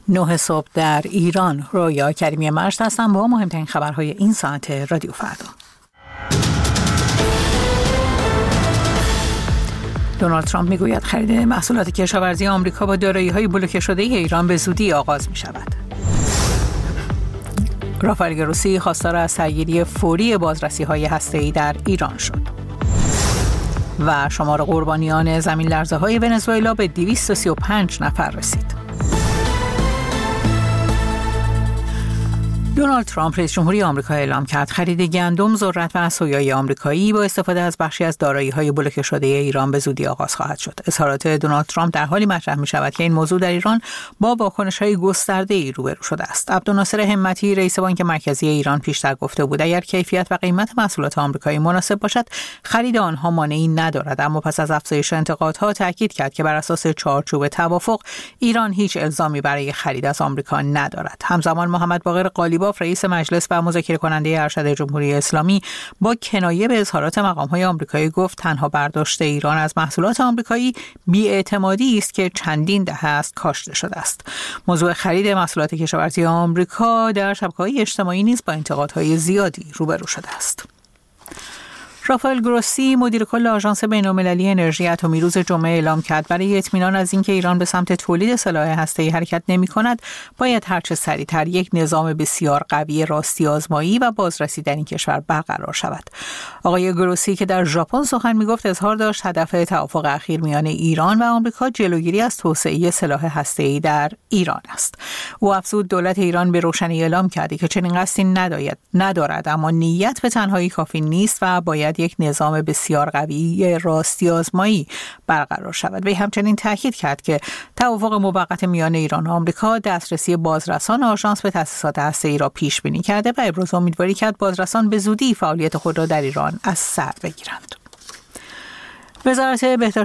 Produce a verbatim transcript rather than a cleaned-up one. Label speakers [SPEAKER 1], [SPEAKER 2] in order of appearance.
[SPEAKER 1] نه صبح در ایران. رویا کریمی مجد هستم با مهمترین خبرهای این ساعت رادیو فردا. دونالد ترامپ میگوید خرید محصولات کشاورزی آمریکا با دارایی‌های بلوکه شده ایران به زودی آغاز می‌شود. رافائل گروسی خواستار از سرگیری فوری بازرسی‌های هسته‌ای در ایران شد. و شمار قربانیان زمین لرزه‌های ونزوئلا به دویست و سی و پنج نفر رسید. دونالد ترامپ رئیس جمهوری آمریکا اعلام کرد خرید گندم، ذرت و سویای آمریکایی با استفاده از بخشی از دارایی‌های بلوکه شده ایران به زودی آغاز خواهد شد. اظهارات دونالد ترامپ در حالی مطرح می‌شود که این موضوع در ایران با واکنش‌های گسترده‌ای روبرو شده است. عبدالناصر همتی رئیس بانک مرکزی ایران پیشتر گفته بود اگر کیفیت و قیمت محصولات آمریکایی مناسب باشد، خرید آنها مانعی ندارد، اما پس از افزایش انتقادها تاکید کرد که بر اساس چارچوب توافق ایران هیچ الزامی برای خرید از آمریکا ندارد. همزمان محمد باقر قالیباف رئیس مجلس و مذاکره کننده ارشد جمهوری اسلامی با کنایه به اظهارات مقام‌های آمریکایی گفت تنها برداشت ایران از محصولات آمریکایی بی‌اعتمادی است که چندین دهه است کاشته شده است. موضوع خرید محصولات کشاورزی آمریکا در شبکه‌های اجتماعی نیز با انتقادهای زیادی روبرو شده است. رافائل گروسی مدیر کل آژانس بین‌المللی انرژی اتمی روز جمعه اعلام کرد برای اطمینان از اینکه ایران به سمت تولید سلاح هسته‌ای حرکت نمی‌کند، باید هرچه سریعتر یک نظام بسیار قوی راستی آزمایی و بازرسی در این کشور برقرار شود. آقای گروسی که در ژاپن سخن می‌گفت اظهار داشت هدف توافق اخیر میان ایران و آمریکا جلوگیری از توسعه سلاح هسته‌ای در ایران است. او افزود دولت ایران به روشنی اعلام کرده که چنین قصدی ندارد، اما نیت به تنهایی کافی نیست و باید یک نظام بسیار قوی راستی آزمایی برقرار شود. وی همچنین تاکید کرد که توافق موقت میان ایران و آمریکا دسترسی بازرسان آژانس به تأسیسات هسته‌ای را پیش بینی کرده و ابراز امیدواری کرد بازرسان به زودی فعالیت خود را در ایران از سر بگیرند. وزارت بهداشت